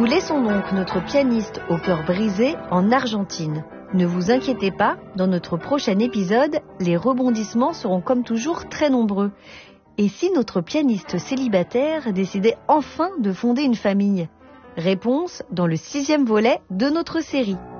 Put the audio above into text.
Nous laissons donc notre pianiste au cœur brisé en Argentine. Ne vous inquiétez pas, dans notre prochain épisode, les rebondissements seront comme toujours très nombreux. Et si notre pianiste célibataire décidait enfin de fonder une famille ? Réponse dans le 6e volet de notre série.